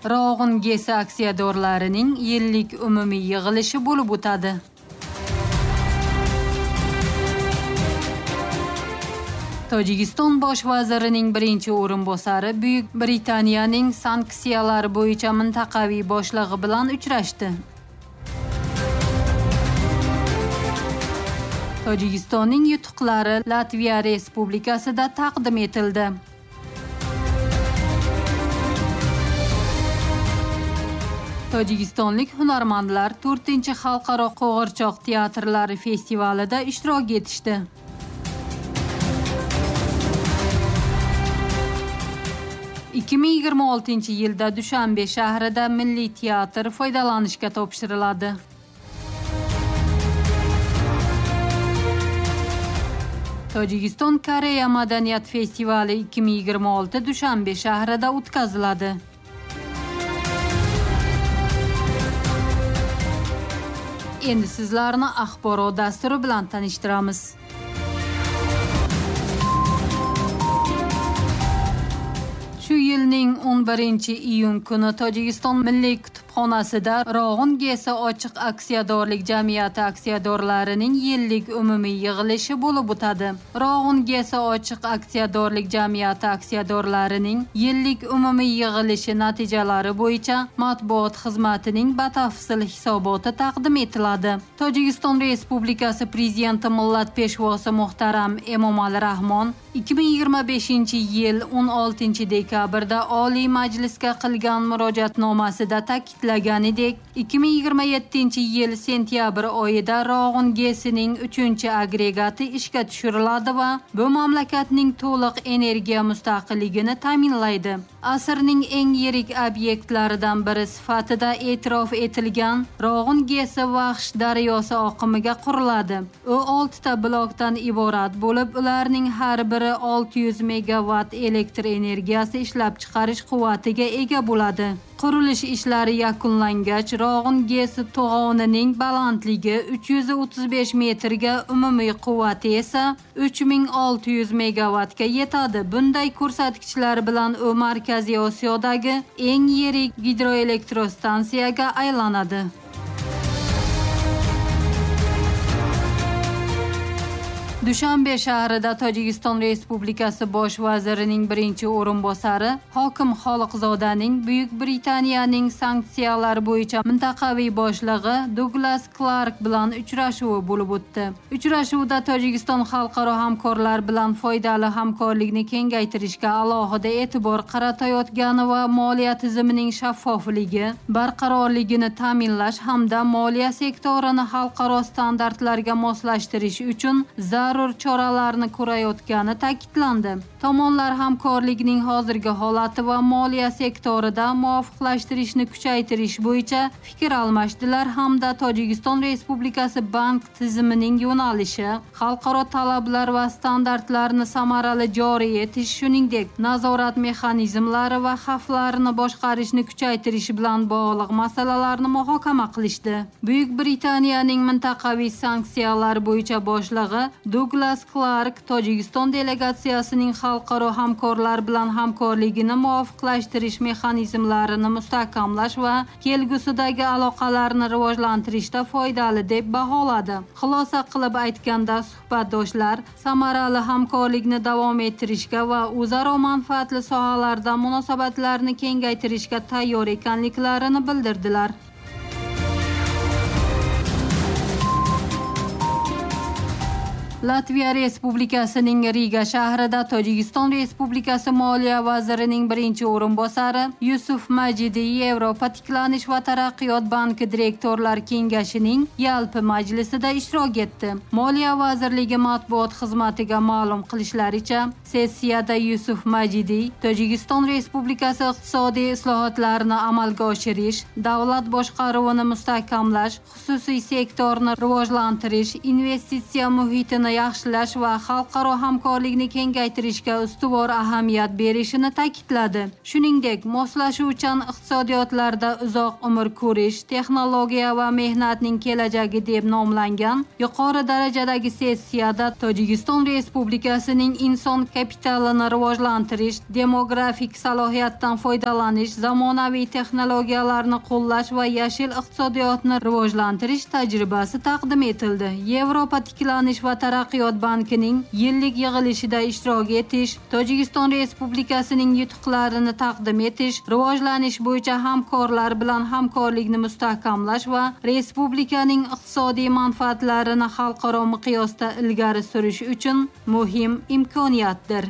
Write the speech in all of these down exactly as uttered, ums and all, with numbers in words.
Rog'un Gesi aksiyadorlarining yillik umumiy yig'ilishi bo'lib o'tadi. Tojikiston bosh vazirining birinchi o'rinbosari Buyuk Britaniyaning sanksiyalar bo'yicha mintaqaviy boshlig'i bilan uchrashdi. Tojikistonning yutuqlari Latviya Respublikasida taqdim etildi. Tojikistonlik hunarmandlar to'rtinchi xalqaro qo'g'irchoq teatrlari festivalida ishtirok etishdi. ikki ming yigirma oltinchi yilda Dushanbe shahrida Milliy teatr foydalanishga topshiriladi. Tojikiston Koreya madaniyat festivali ikki ming yigirma olti Dushanbe shahrida o'tkaziladi. Endi sizlarni axborot dasturi bilan tanishtiramiz. Shu yilning o'n birinchi iyun kuni Tojikiston Milliy kutubxonasida Rog'un Gesi ochiq aksiyadorlik jamiyati aksiyadorlarining yillik umumiy yig'ilishi bo'lib o'tadi. Rog'un Gesi ochiq aksiyadorlik jamiyati aksiyadorlarining yillik umumiy yig'ilishi natijalari bo'yicha matbuot xizmatining batafsil hisoboti taqdim etiladi. Tojikiston Respublikasi Prezidenti Millat Peshvosi muhtaram Emomali Rahmon ikki ming yigirma beshinchi yil o'n oltinchi dekabrda Oliy Majlisga qilgan murojaatnomasida ta'kidlaganidek, ikki ming yigirma yettinchi yil sentyabr oyida Rog'un Gesining uchinchi agregati ishga tushiriladi va bu mamlakatning to'liq energiya mustaqilligini ta'minlaydi. Asrning eng yirik obyektlaridan biri sifatida e'tirof etilgan Rog'un Gesi Vaxsh daryosi oqimiga quriladi. U oltita blokdan iborat bo'lib, ularning har biri olti yuz megawatt elektr energiyasi ishlab chiqarish quvvatiga ega bo'ladi. Qurilish ishlari yakunlangach, Rog'un Gesi to'g'onining balandligi uch yuz o'ttiz besh metrga, umumiy quvvati esa uch ming olti yuz megawattga yetadi. Bunday ko'rsatkichlar bilan u Markaziy Osiyodagi eng yirik gidroelektrostansiyaga aylanadi. Dushanbe shahrida Tojikiston Respublikasi bosh vazirining birinchi o'rinbosari Hokim Xoliqzodaning Buyuk Britaniyaning sanksiyalar bo'yicha mintaqaviy boshlig'i Douglas Clark bilan uchrashuvi bo'lib o'tdi. Uchrashuvda Tojikiston xalqaro hamkorlar bilan foydali hamkorlikni kengaytirishga alohida e'tibor qaratayotgani va moliya tizimining shaffofligi, barqarorligini ta'minlash hamda moliya sektorini xalqaro standartlarga moslashtirish uchun zarur choralarni ko'rayotgani ta'kidlandi. Tomonlar hamkorlikning hozirgi holati va moliya sektorida muvofiqlashtirishni kuchaytirish bo'yicha fikr almashdilar hamda Tojikiston Respublikasi bank tizimining yo'nalishi, xalqaro talablar va standartlarni samarali joriy etish, shuningdek, nazorat mexanizmlari va xavflarni boshqarishni kuchaytirish bilan bog'liq masalalarni muhokama qilishdi. Buyuk Britaniyaning mintaqaviy sanksiyalar bo'yicha boshlig'i Douglas Clark Tojikiston delegatsiyasining xalqaro hamkorlar bilan hamkorligini muvofiqlashtirish mexanizmlarini mustahkamlash va kelgusidagi aloqalarni rivojlantirishda foydali deb baholadi. Xulosa qilib aytganda, suhbatdoshlar samarali hamkorlikni davom ettirishga va o'zaro manfaatli sohalarda munosabatlarni kengaytirishga tayyor ekanliklarini bildirdilar. Latviya Respublikasining Riga shahrida Tojikiston Respublikasi Moliya vazirining birinchi o'rinbosari Yusuf Majidiy Yevropa tiklanish va taraqqiyot banki direktorlar kengashining yalpi majlisida ishtirok etdi. Moliya vazirligi matbuot xizmatiga ma'lum qilishlaricha, sessiyada Yusuf Majidiy Tojikiston Respublikasi iqtisodiy islohotlarini amalga oshirish, davlat boshqaruvini mustahkamlash, xususiy sektorni rivojlantirish, investitsiya muhitini yaxshilash va xalqaro hamkorlikni kengaytirishga ustuvor ahamiyat berishini ta'kidladi. Shuningdek, moslashuvchan iqtisodiyotlarda uzoq umr ko'rish, texnologiya va mehnatning kelajagi deb nomlangan yuqori darajadagi sessiyada Tojikiston Respublikasining inson kapitalini rivojlantirish, demografik salohiyatdan foydalanish, zamonaviy texnologiyalarni qo'llash va yashil iqtisodiyotni rivojlantirish tajribasi taqdim etildi. Yevropa tiklanish va taraqqiyot bankining yillik yig'ilishida ishtirok etish, Tojikiston Respublikasining yutuqlarini taqdim etish, rivojlanish bo'yicha hamkorlar bilan hamkorlikni mustahkamlash va respublikaning iqtisodiy manfaatlarini xalqaro miqyosda ilgari surish uchun muhim imkoniyatdir.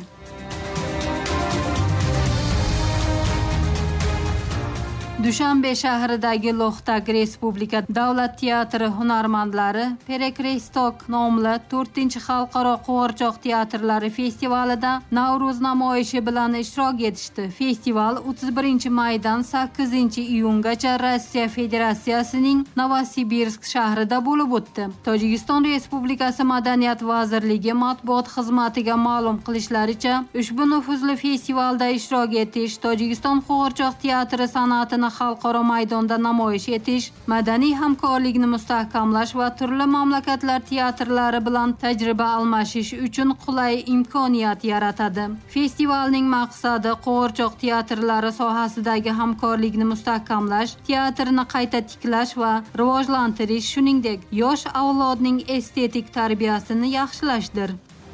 Dushanbe shahridagi Lo'xtak Respublika davlat teatri hunarmandlari Perekreystok nomli to'rtinchi xalqaro qo'g'irchoq teatrlari festivalida Navro'z namoyishi bilan ishtirok etishdi. Festival o'ttiz birinchi maydan sakkizinchi iyungacha Rossiya Federatsiyasining Novosibirsk shahrida bo'lib o'tdi. Tojikiston Respublikasi Madaniyat vazirligi matbuot xizmatiga ma'lum qilishlaricha, ushbu nufuzli festivalda ishtirok etish Tojikiston qo'g'irchoq teatri san'atini xalqaro maydonda namoyish etish, madaniy hamkorlikni mustahkamlash va turli mamlakatlar teatrlari bilan tajriba almashish uchun qulay imkoniyat yaratadi. Festivalning maqsadi qo'g'irchoq teatrlari sohasidagi hamkorlikni mustahkamlash, teatrni qayta tiklash va rivojlantirish, shuningdek, yosh avlodning estetik tarbiyasini yaxshilashdir.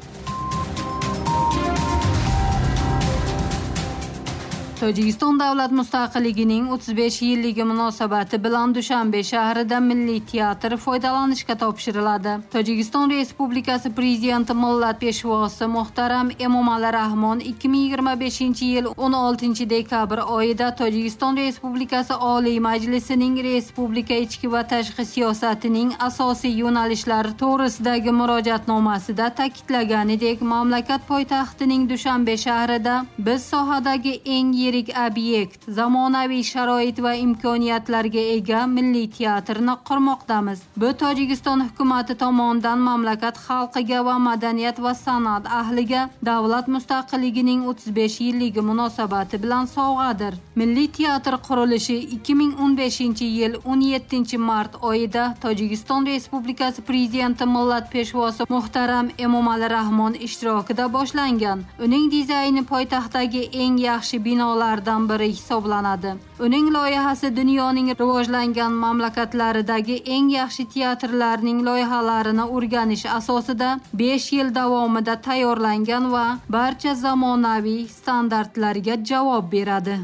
Tojikiston davlat mustaqilligining o'ttiz besh yilligi munosabati bilan Dushanbe shahrida milliy teatr foydalanishga topshiriladi. Tojikiston Respublikasi Prezidenti millat peshvosi muhtaram Emomali Rahmon ikki ming yigirma beshinchi yil o'n oltinchi dekabr oyida Tojikiston Respublikasi Oliy Majlisining Respublika ichki va tashqi siyosatining asosiy yo'nalishlari to'g'risidagi murojaatnomasida ta'kidlaganidek, mamlakat poytaxtining Dushanbe shahrida biz sohadagi eng yirik obyekt, zamonaviy sharoit va imkoniyatlarga ega milliy teatrni qurmoqdamiz. Bu Tojikiston hukumati tomonidan mamlakat xalqiga va madaniyat va san'at ahliga davlat mustaqilligining o'ttiz besh yilligi munosabati bilan sovg'adir. Milliy teatr qurilishi ikki ming o'n beshinchi yil o'n yettinchi mart oyida Tojikiston Respublikasi Prezidenti millat peshvosi muhtaram Emomali Rahmon ishtirokida boshlangan. Uning dizayni poytaxtdagi eng yaxshi binolardan biri hisoblanadi. Uning loyihasi dunyoning rivojlangan mamlakatlaridagi eng yaxshi teatrlarning loyihalarini o'rganish asosida besh yil davomida tayyorlangan va barcha zamonaviy standartlarga javob beradi.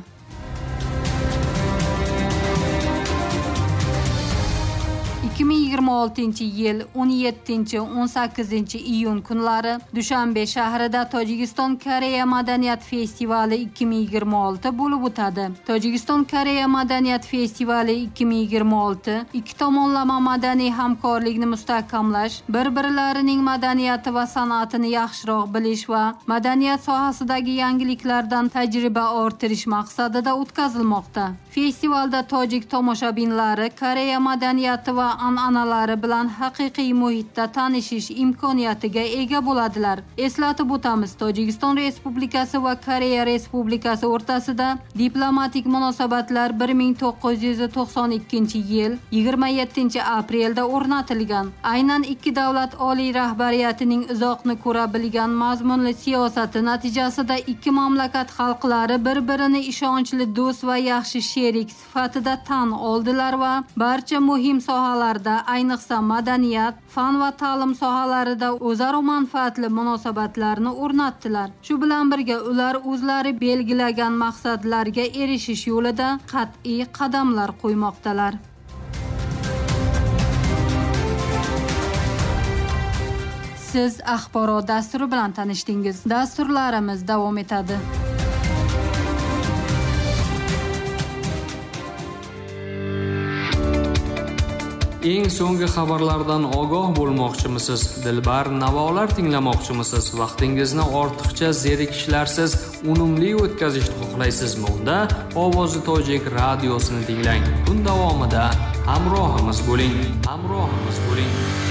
ikki ming yigirma oltinchi yil o'n yettinchi o'n sakkizinchi iyun kunlari Dushanbe shahrida Tojikiston Koreya madaniyat festivali ikki ming yigirma olti bo'lib o'tadi. Tojikiston Koreya madaniyat festivali ikki ming yigirma olti ikki tomonlama madaniy hamkorlikni mustahkamlash, bir-birlarining madaniyati va san'atini yaxshiroq bilish va madaniyat sohasidagi yangiliklardan tajriba orttirish maqsadida o'tkazilmoqda. Festivalda tojik tomoshabinlari Koreya madaniyati va an'analari bilan haqiqiy muhitda tanishish imkoniyatiga ega bo'ladilar. Eslatib o'tamiz, Tojikiston Respublikasi va Koreya Respublikasi o'rtasida diplomatik munosabatlar bir ming to'qqiz yuz to'qson ikkinchi yil yigirma yettinchi aprelda o'rnatilgan. Aynan ikki davlat oliy rahbariyatining uzoqni ko'ra bilgan mazmunli siyosati natijasida ikki mamlakat xalqlari bir-birini ishonchli do'st va yaxshi sherik sifatida tan oldilar va barcha muhim sohalarda, ayniqsa madaniyat, fan va ta'lim sohalarida o'zaro manfaatli munosabatlarni o'rnatdilar. Shu bilan birga ular o'zlari belgilagan maqsadlarga erishish yo'lida qat'iy qadamlar qo'ymoqdalar. Siz axborot dasturi bilan tanishdingiz. Dasturlarimiz davom etadi. Eng so'nggi xabarlardan ogoh bo'lmoqchimisiz? Dilbar navolar tinglamoqchimisiz? Vaqtingizni ortiqcha zerikishlarsiz unumli o'tkazishni xohlaysizmi? Unda Ovozi Tojik radiosini tinglang. Kun davomida hamrohimiz bo'ling. Hamrohimiz bo'ling.